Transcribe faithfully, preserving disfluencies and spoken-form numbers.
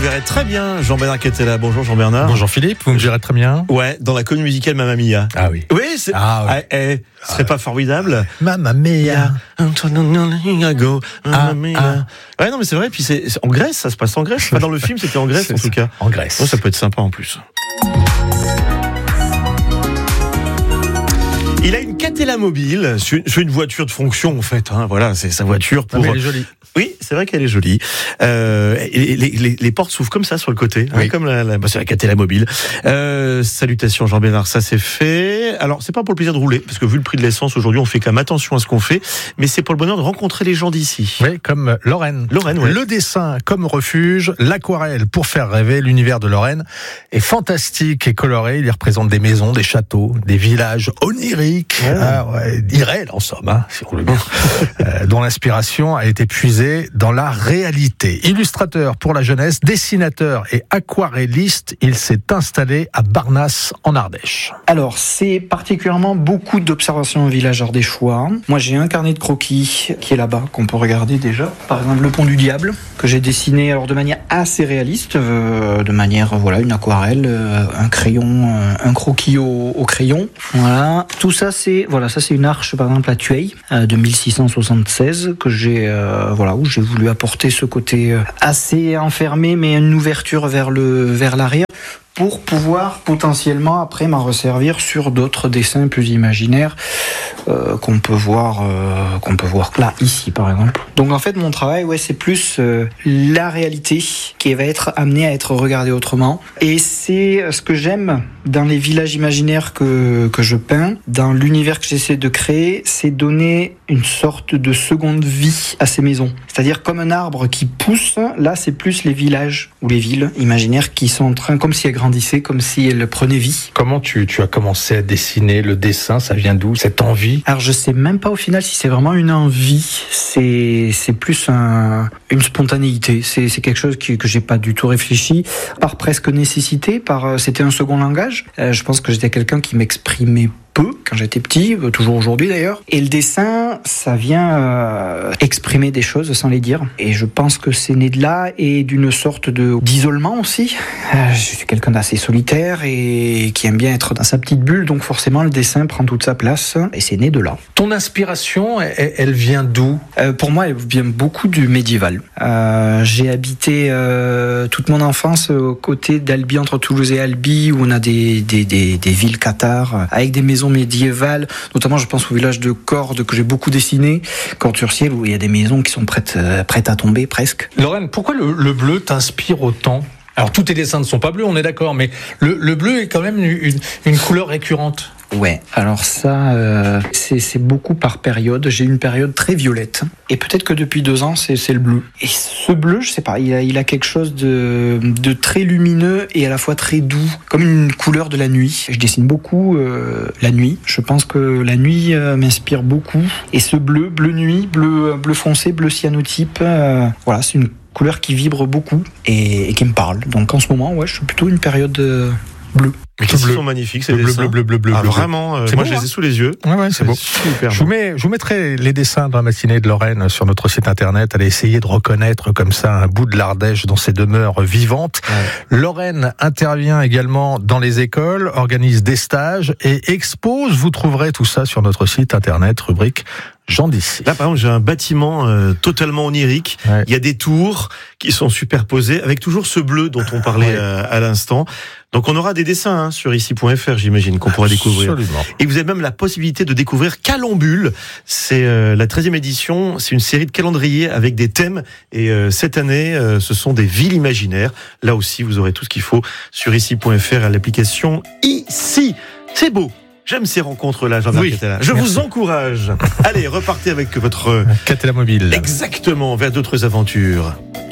verrez très bien Jean-Bernard Catella. Bonjour Jean-Bernard. Bonjour Philippe, vous me direz très bien. Ouais, dans la comédie musicale Mamma Mia. Ah oui. Oui, c'est... Ah oui. Ah, eh, ce serait pas formidable? Mamma Mia. Ah, Ah, ah. Ouais, non, mais c'est vrai. Puis c'est, c'est en Grèce, ça se passe en Grèce. Enfin, dans le film, c'était en Grèce en tout cas. En Grèce. Ouais, ça peut être sympa en plus. Il a une Catella mobile, c'est une, c'est une voiture de fonction en fait. Hein, voilà, c'est sa voiture pour. Ah, mais elle est jolie. Oui, c'est vrai qu'elle est jolie. Euh, les, les, les, les portes s'ouvrent comme ça sur le côté, oui. hein, comme la, la, bah, c'est la Catella mobile. Euh, salutations Jean-Bernard, ça c'est fait. Alors c'est pas pour le plaisir de rouler, parce que vu le prix de l'essence aujourd'hui, on fait quand même attention à ce qu'on fait, mais c'est pour le bonheur de rencontrer les gens d'ici. Oui, comme Lorraine. Lorraine, ouais. Le dessin comme refuge, l'aquarelle pour faire rêver. L'univers de Lorraine est fantastique et coloré. Il y représente des maisons, des châteaux, des villages oniriques, ouais. Ah, ouais, irréels en somme, hein, si on le dit, euh, dont l'inspiration a été puisée dans la réalité. Illustrateur pour la jeunesse, dessinateur et aquarelliste, il s'est installé à Barnas en Ardèche. Alors, c'est particulièrement beaucoup d'observations au village ardéchois. Moi, j'ai un carnet de croquis qui est là-bas, qu'on peut regarder déjà. Par exemple, le pont du diable, que j'ai dessiné alors de manière assez réaliste, euh, de manière, voilà, une aquarelle, euh, un crayon, euh, un croquis au, au crayon. Voilà. Tout ça, c'est, voilà, ça, c'est une arche, par exemple, à Tueil, euh, de mille six cent soixante-seize, que j'ai, euh, voilà, où j'ai voulu apporter ce côté assez enfermé, mais une ouverture vers le, vers l'arrière, pour pouvoir potentiellement après m'en resservir sur d'autres dessins plus imaginaires euh, qu'on peut voir euh, qu'on peut voir là ici par exemple. Donc en fait mon travail ouais c'est plus euh, la réalité qui va être amenée à être regardée autrement, et c'est ce que j'aime dans les villages imaginaires que que je peins, dans l'univers que j'essaie de créer, c'est donner une sorte de seconde vie à ces maisons. C'est-à-dire comme un arbre qui pousse, là c'est plus les villages ou les villes imaginaires qui sont en train, comme si elles grandissaient, comme si elles prenaient vie. Comment tu, tu as commencé à dessiner le dessin? Ça vient d'où, cette envie? Alors je sais même pas au final si c'est vraiment une envie, c'est, c'est plus un, une spontanéité, c'est, c'est quelque chose qui, que j'ai pas du tout réfléchi, par presque nécessité, par, c'était un second langage. Euh, je pense que j'étais quelqu'un qui m'exprimait peu quand j'étais petit, toujours aujourd'hui d'ailleurs. Et le dessin, ça vient euh, exprimer des choses sans les dire. Et je pense que c'est né de là et d'une sorte de d'isolement aussi. Euh, je suis quelqu'un d'assez solitaire et qui aime bien être dans sa petite bulle, donc forcément le dessin prend toute sa place et c'est né de là. Ton inspiration, elle, elle vient d'où? euh, Pour moi, elle vient beaucoup du médiéval. Euh, j'ai habité euh, toute mon enfance aux côtés d'Albi, entre Toulouse et Albi, où on a des, des, des, des villes cathares avec des maisons médiévales, notamment je pense au village de Cordes que j'ai beaucoup dessiné, Cordes-sur-Ciel, où il y a des maisons qui sont prêtes, euh, prêtes à tomber presque. Lorraine, pourquoi le, le bleu t'inspire autant? Alors tous tes dessins ne sont pas bleus, on est d'accord, mais le, le bleu est quand même une, une couleur récurrente. Ouais, alors ça, euh, c'est, c'est beaucoup par période. J'ai une période très violette. Et peut-être que depuis deux ans, c'est, c'est le bleu. Et ce bleu, je sais pas, il a, il a quelque chose de, de très lumineux et à la fois très doux, comme une couleur de la nuit. Je dessine beaucoup euh, la nuit. Je pense que la nuit euh, m'inspire beaucoup. Et ce bleu, bleu nuit, bleu, bleu foncé, bleu cyanotype, euh, voilà, c'est une couleur qui vibre beaucoup et, et qui me parle. Donc en ce moment, ouais, je suis plutôt une période euh, bleue. Mais qu'est-ce qu'ils sont magnifiques ces bleu, dessins. Bleu, bleu, bleu, bleu, ah, bleu. Vraiment, euh, c'est moi beau, je les ai hein sous les yeux. Ouais, ouais, c'est, c'est beau. Super. Je vous, mets, je vous mettrai les dessins dans la matinée de Lorraine sur notre site internet. Allez essayer de reconnaître comme ça un bout de l'Ardèche dans ses demeures vivantes. Ouais. Lorraine intervient également dans les écoles, organise des stages et expose. Vous trouverez tout ça sur notre site internet, rubrique Gens d'ici. Là, par exemple, j'ai un bâtiment euh, totalement onirique. Ouais. Il y a des tours qui sont superposées avec toujours ce bleu dont on parlait ouais. euh, à l'instant. Donc, on aura des dessins hein, sur ici point f r, j'imagine, qu'on pourra découvrir. Absolument. Et vous avez même la possibilité de découvrir Calambule. C'est euh, la treizième édition. C'est une série de calendriers avec des thèmes. Et euh, cette année, euh, ce sont des villes imaginaires. Là aussi, vous aurez tout ce qu'il faut sur ici point f r à l'application Ici. C'est beau. J'aime ces rencontres-là, Jean-Bernard oui, Catella. Je merci. Vous encourage. Allez, repartez avec votre Catella mobile. Exactement, vers d'autres aventures.